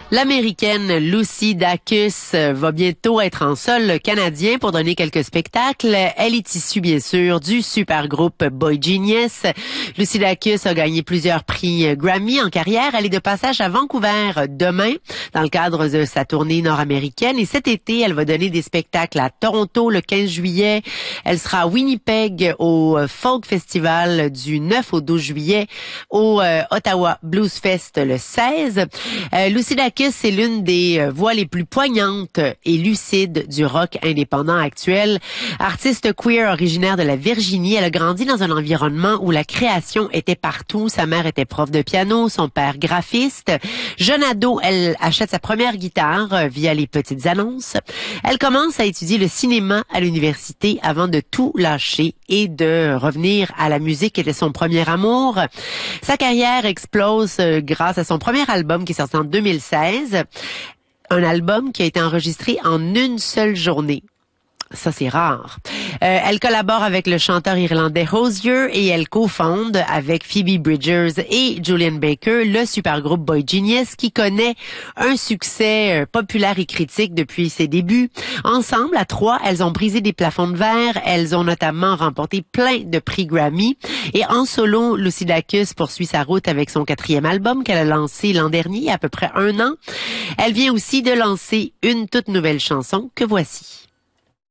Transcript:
L'Américaine Lucy Dacus va bientôt être en sol canadien pour donner quelques spectacles. Elle est issue, bien sûr, du super groupe Boy Genius. Lucy Dacus a gagné plusieurs prix Grammy en carrière. Elle est de passage à Vancouver demain dans le cadre de sa tournée nord-américaine. Et cet été, elle va donner des spectacles à Toronto le 15 juillet. Elle sera à Winnipeg au Folk Festival du 9 au 12 juillet, au Ottawa Blues Fest le 16. Lucy Dacus, c'est l'une des voix les plus poignantes et lucides du rock indépendant actuel. Artiste queer originaire de la Virginie, elle a grandi dans un environnement où la création était partout. Sa mère était prof de piano, son père graphiste. Jeune ado, elle achète sa première guitare via les petites annonces. Elle commence à étudier le cinéma à l'université avant de tout lâcher et de revenir à la musique qui était son premier amour. Sa carrière explose grâce à son premier album qui est sorti en 2016. Un album qui a été enregistré en une seule journée. Ça, c'est rare. Elle collabore avec le chanteur irlandais Hozier et elle cofonde avec Phoebe Bridgers et Julian Baker le supergroupe Boy Genius qui connaît un succès populaire et critique depuis ses débuts. Ensemble, à trois, elles ont brisé des plafonds de verre. Elles ont notamment remporté plein de prix Grammy. Et en solo, Lucy Dacus poursuit sa route avec son 4e album qu'elle a lancé l'an dernier, à peu près 1 an. Elle vient aussi de lancer une toute nouvelle chanson que voici.